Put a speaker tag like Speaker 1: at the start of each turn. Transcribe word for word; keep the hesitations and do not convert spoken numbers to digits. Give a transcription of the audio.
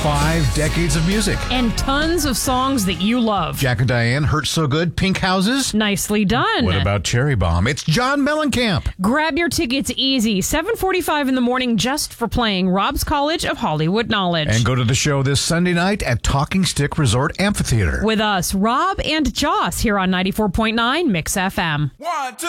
Speaker 1: five decades of music.
Speaker 2: And tons of songs that you love.
Speaker 1: Jack and Diane, Hurt So Good, Pink Houses.
Speaker 2: Nicely done.
Speaker 1: What about Cherry Bomb? It's John Mellencamp.
Speaker 2: Grab your tickets easy. seven forty-five in the morning just for playing Rob's College of Hollywood Knowledge.
Speaker 1: And go to the show this Sunday night at Talking Stick Resort Amphitheater.
Speaker 2: With us, Rob and Joss, here on ninety-four point nine Mix F M.
Speaker 3: One, two.